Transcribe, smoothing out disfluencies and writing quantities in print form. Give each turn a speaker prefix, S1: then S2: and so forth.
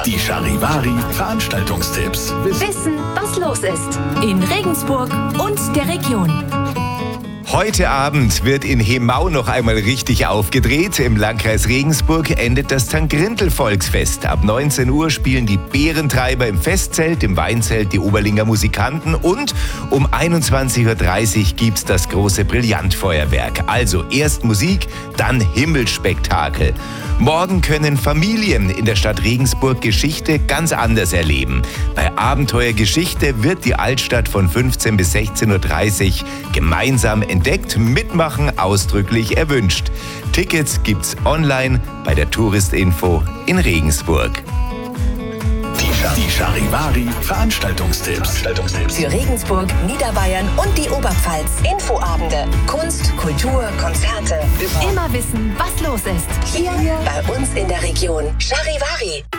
S1: Die Charivari Veranstaltungstipps.
S2: Wissen, was los ist. In Regensburg und der Region.
S3: Heute Abend wird in Hemau noch einmal richtig aufgedreht. Im Landkreis Regensburg endet das St. Grindel-Volksfest. Ab 19 Uhr spielen die Bärentreiber im Festzelt, im Weinzelt die Oberlinger Musikanten und um 21.30 Uhr gibt's das große Brillantfeuerwerk. Also erst Musik, dann Himmelsspektakel. Morgen können Familien in der Stadt Regensburg Geschichte ganz anders erleben. Bei Abenteuergeschichte wird die Altstadt von 15 bis 16.30 Uhr gemeinsam entdeckt, mitmachen ausdrücklich erwünscht. Tickets gibt's online bei der Touristinfo in Regensburg.
S1: Die Charivari Veranstaltungstipps.
S2: Für Regensburg, Niederbayern und die Oberpfalz. Infoabende, Kunst, Kultur, Konzerte. Immer wissen, was los ist. Hier bei uns in der Region. Charivari.